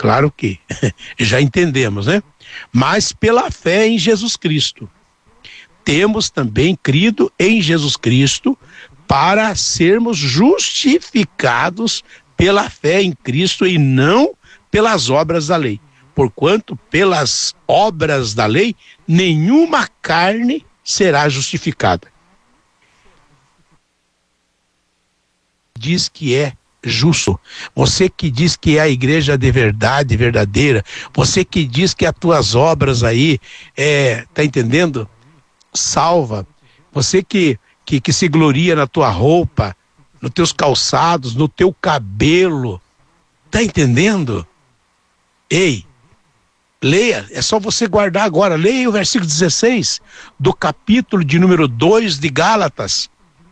claro que já entendemos, né? Mas pela fé em Jesus Cristo. Temos também crido em Jesus Cristo para sermos justificados pela fé em Cristo e não pelas obras da lei. Porquanto, pelas obras da lei, nenhuma carne será justificada. Diz que é justo, você que diz que é a igreja de verdade, verdadeira, você que diz que as tuas obras aí, tá entendendo? Salva, você que se gloria na tua roupa, nos teus calçados, no teu cabelo, tá entendendo? Ei, leia, é só você guardar agora, leia o versículo 16 do capítulo de número 2 de Gálatas.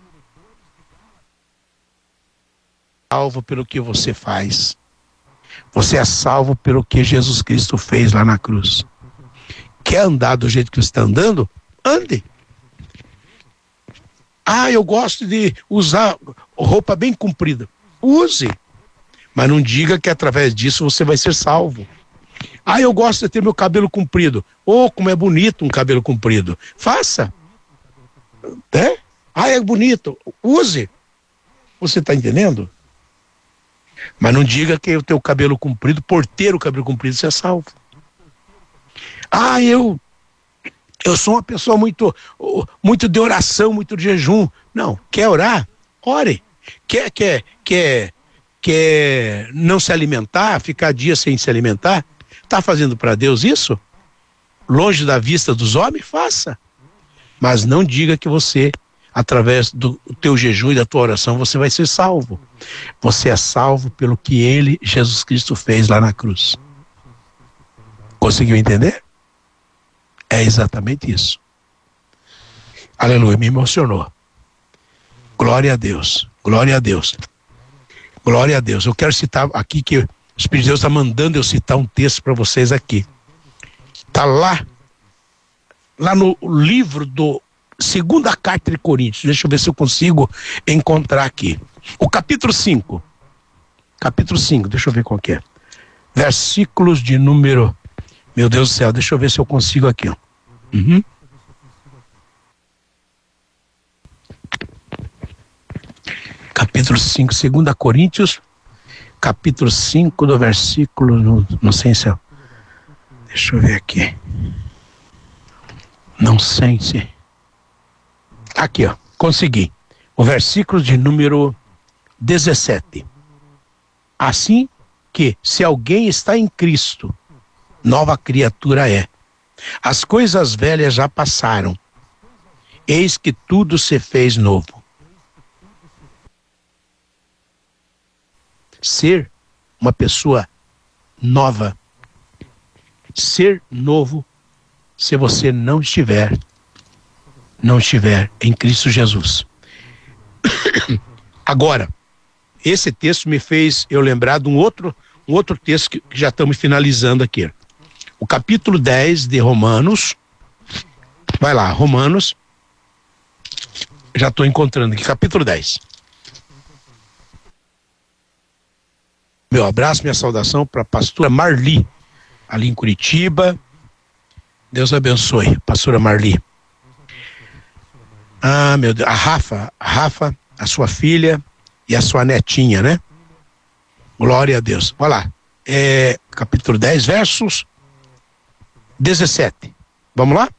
Salvo pelo que você faz, você é salvo pelo que Jesus Cristo fez lá na cruz. Quer andar do jeito que você está andando? Ande. Eu gosto de usar roupa bem comprida. Use. Mas não diga que através disso você vai ser salvo. Eu gosto de ter meu cabelo comprido. Como é bonito um cabelo comprido. Faça. É bonito. Use. Você está entendendo? Mas não diga que o teu cabelo comprido, por ter o cabelo comprido, você é salvo. Eu sou uma pessoa muito de oração, muito de jejum. Não, quer orar? Ore. Quer não se alimentar, ficar dias sem se alimentar? Está fazendo para Deus isso? Longe da vista dos homens? Faça. Mas não diga que você, através do teu jejum e da tua oração, você vai ser salvo. Você é salvo pelo que ele, Jesus Cristo, fez lá na cruz. Conseguiu entender? É exatamente isso. Aleluia, me emocionou. Glória a Deus, glória a Deus, glória a Deus. Eu quero citar aqui que o Espírito de Deus está mandando eu citar um texto para vocês aqui. Está lá no livro do segunda carta de Coríntios. Deixa eu ver se eu consigo encontrar aqui. O capítulo 5. Capítulo 5, deixa eu ver qual que é. Versículos de número... Meu Deus do céu, deixa eu ver se eu consigo aqui. Capítulo 5, 2 Coríntios, capítulo 5 do versículo... Não sei se eu... Deixa eu ver aqui. Não sei se... Aqui, consegui. O versículo de número 17. Assim que, se alguém está em Cristo, nova criatura é. As coisas velhas já passaram. Eis que tudo se fez novo. Ser uma pessoa nova. Ser novo, se você não estiver em Cristo Jesus. Agora, esse texto me fez eu lembrar de um outro texto que já estamos finalizando aqui. O capítulo 10 de Romanos. Vai lá, Romanos. Já estou encontrando aqui, capítulo 10. Meu abraço, minha saudação para a pastora Marli, ali em Curitiba. Deus abençoe, pastora Marli. Meu Deus, a Rafa, a sua filha e a sua netinha, né? Glória a Deus. Olha lá, capítulo 10, versos 17. Vamos lá?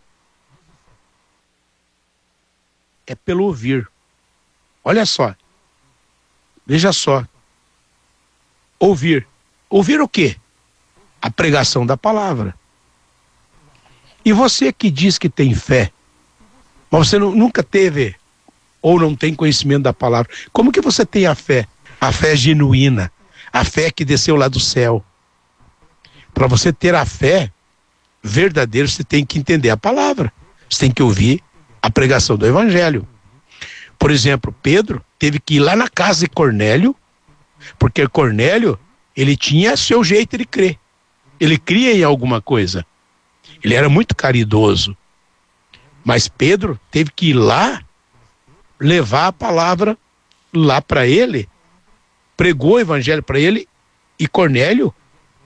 É pelo ouvir. Olha só. Veja só. Ouvir. Ouvir o quê? A pregação da palavra. E você que diz que tem fé, mas você nunca teve ou não tem conhecimento da palavra, como que você tem a fé? A fé genuína, a fé que desceu lá do céu. Para você ter a fé verdadeira, você tem que entender a palavra, você tem que ouvir a pregação do evangelho. Por exemplo, Pedro teve que ir lá na casa de Cornélio, porque Cornélio, ele tinha seu jeito de crer, ele cria em alguma coisa, ele era muito caridoso, mas Pedro teve que ir lá, levar a palavra lá para ele, pregou o evangelho para ele, e Cornélio